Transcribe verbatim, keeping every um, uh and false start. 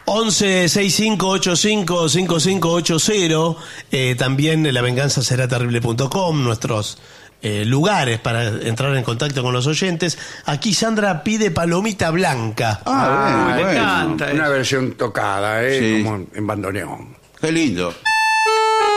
once sesenta y cinco ochenta y cinco cincuenta y cinco ochenta, eh, también la venganza será terrible punto com, nuestros eh, lugares para entrar en contacto con los oyentes. Aquí Sandra pide Palomita Blanca. Ah, me bueno. encanta. Una versión tocada, ¿eh? Sí. Como en bandoneón. Qué lindo.